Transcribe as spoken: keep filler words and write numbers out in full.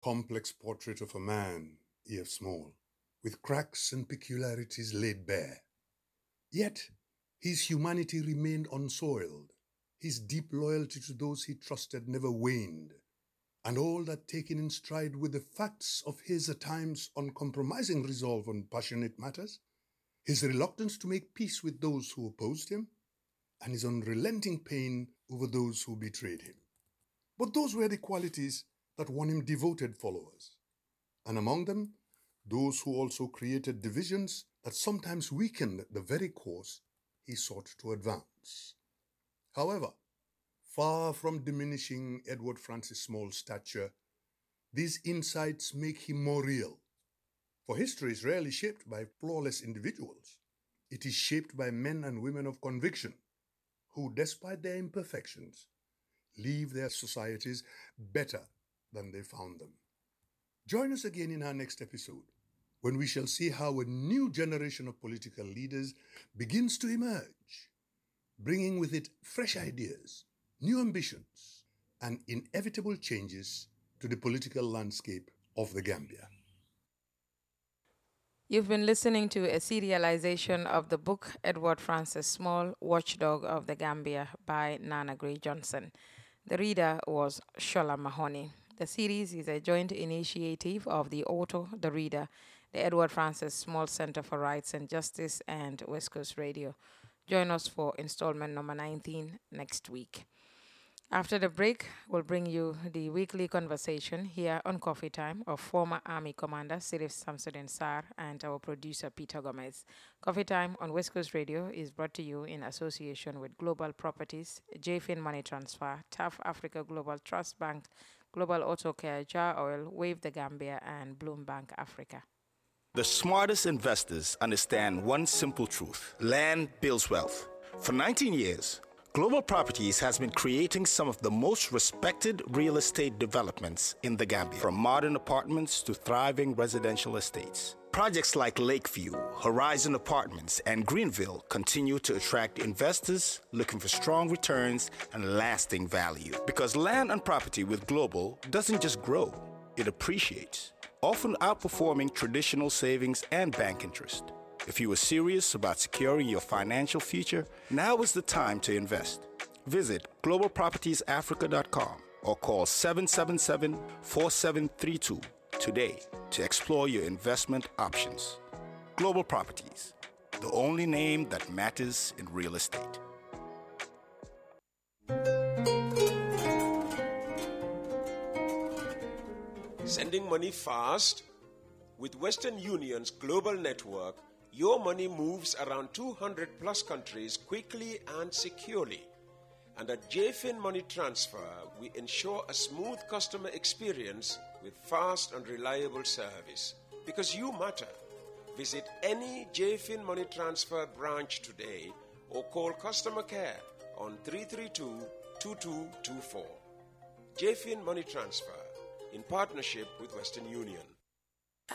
complex portrait of a man, E F Small, with cracks and peculiarities laid bare. Yet, his humanity remained unsoiled. His deep loyalty to those he trusted never waned. And all that taken in stride with the facts of his at times uncompromising resolve on passionate matters, his reluctance to make peace with those who opposed him, and his unrelenting pain over those who betrayed him. But those were the qualities that won him devoted followers. And among them, those who also created divisions that sometimes weakened the very cause he sought to advance. However, far from diminishing Edward Francis Small's stature, these insights make him more real. For history is rarely shaped by flawless individuals. It is shaped by men and women of conviction, who, despite their imperfections, leave their societies better than they found them. Join us again in our next episode, when we shall see how a new generation of political leaders begins to emerge, bringing with it fresh ideas, new ambitions, and inevitable changes to the political landscape of the Gambia. You've been listening to a serialization of the book Edward Francis Small, Watchdog of the Gambia by Nana Gray Johnson. The reader was Shola Mahoney. The series is a joint initiative of the author, the reader, the Edward Francis Small Center for Rights and Justice, and West Coast Radio. Join us for installment number nineteen next week. After the break, we'll bring you the weekly conversation here on Coffee Time of former Army Commander Sirif Samsudin Sar and our producer Peter Gomez. Coffee Time on West Coast Radio is brought to you in association with Global Properties, J F I N Money Transfer, T A F Africa Global Trust Bank, Global Auto Care, Jar Oil, Wave the Gambia, and Bloom Bank Africa. The smartest investors understand one simple truth: land builds wealth. For nineteen years, Global Properties has been creating some of the most respected real estate developments in the Gambia, from modern apartments to thriving residential estates. Projects like Lakeview, Horizon Apartments, and Greenville continue to attract investors looking for strong returns and lasting value. Because land and property with Global doesn't just grow, it appreciates, often outperforming traditional savings and bank interest. If you are serious about securing your financial future, now is the time to invest. Visit global properties africa dot com or call seven seven seven, four seven three two today to explore your investment options. Global Properties, the only name that matters in real estate. Sending money fast? With Western Union's global network, your money moves around two hundred plus countries quickly and securely. And at J F I N Money Transfer, we ensure a smooth customer experience with fast and reliable service. Because you matter. Visit any J F I N Money Transfer branch today or call customer care on three three two, two two two four. J F I N Money Transfer, in partnership with Western Union.